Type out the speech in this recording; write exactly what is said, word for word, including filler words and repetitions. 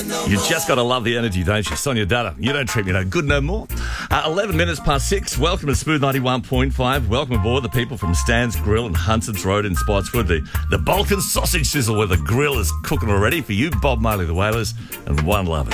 You just got to love the energy, don't you? Sonia Dutta, you don't treat me no good no more. Uh, eleven minutes past six. Welcome to Smooth ninety-one point five. Welcome aboard the people from Stan's Grill and Hunson's Road in Spotswood. The, the Balkan sausage sizzle where the grill is cooking already for you, Bob Marley, the Whalers, and One Lovers.